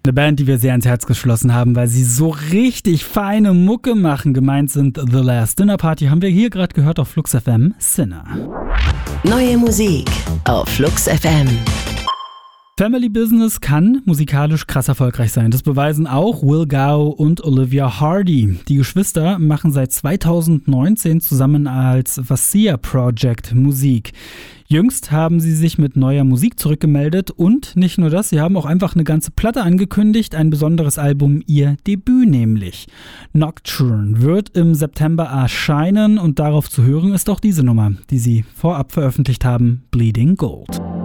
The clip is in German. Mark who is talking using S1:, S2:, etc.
S1: Eine Band, die wir sehr ins Herz geschlossen haben, weil sie so richtig feine Mucke machen. Gemeint sind The Last Dinner Party, haben wir hier gerade gehört auf Flux FM, Sinner.
S2: Neue Musik auf Flux FM.
S1: Family Business kann musikalisch krass erfolgreich sein. Das beweisen auch Will Gao und Olivia Hardy. Die Geschwister machen seit 2019 zusammen als Vassia Project Musik. Jüngst haben sie sich mit neuer Musik zurückgemeldet und nicht nur das, sie haben auch einfach eine ganze Platte angekündigt, ein besonderes Album, ihr Debüt nämlich. Nocturne wird im September erscheinen und darauf zu hören ist auch diese Nummer, die sie vorab veröffentlicht haben, Bleeding Gold.